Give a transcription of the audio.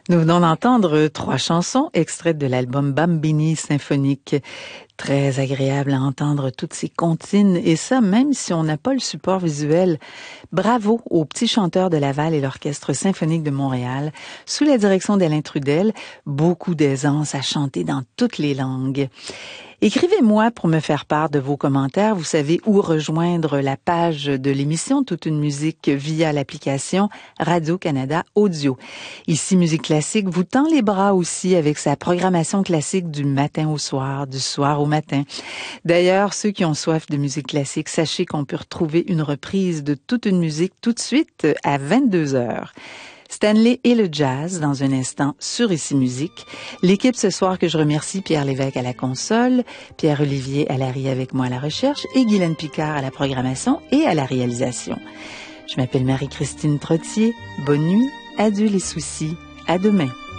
Nous venons d'entendre 3 chansons extraites de l'album Bambini symphonique. Très agréable à entendre toutes ces comptines, et ça même si on n'a pas le support visuel. Bravo aux petits chanteurs de Laval et l'Orchestre symphonique de Montréal, sous la direction d'Alain Trudel, beaucoup d'aisance à chanter dans toutes les langues. Écrivez-moi pour me faire part de vos commentaires. Vous savez où rejoindre la page de l'émission Toute une musique via l'application Radio-Canada Audio. Ici, Musique Classique vous tend les bras aussi avec sa programmation classique du matin au soir, du soir au matin. D'ailleurs, ceux qui ont soif de musique classique, sachez qu'on peut retrouver une reprise de Toute une musique tout de suite à 22h. Stanley et le jazz dans un instant sur Ici Musique. L'équipe ce soir que je remercie, Pierre Lévesque à la console, Pierre-Olivier Allary avec moi à la recherche et Guylaine Picard à la programmation et à la réalisation. Je m'appelle Marie-Christine Trottier. Bonne nuit, adieu les soucis, à demain.